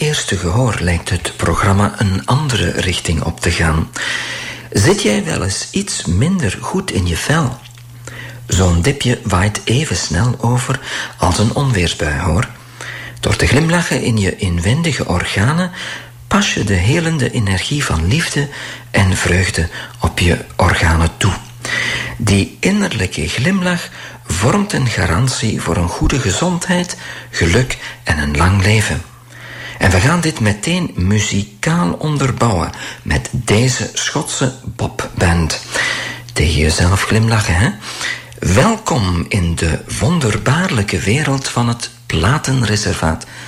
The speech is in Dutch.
eerste gehoor lijkt het programma een andere richting op te gaan. Zit jij wel eens iets minder goed in je vel? Zo'n dipje waait even snel over als een onweersbui, hoor. Door te glimlachen in je inwendige organen pas je de helende energie van liefde en vreugde op je organen toe. Die innerlijke glimlach vormt een garantie voor een goede gezondheid, geluk en een lang leven. En we gaan dit meteen muzikaal onderbouwen met deze Schotse popband. Tegen jezelf glimlachen, hè? Welkom in de wonderbaarlijke wereld van het platenreservaat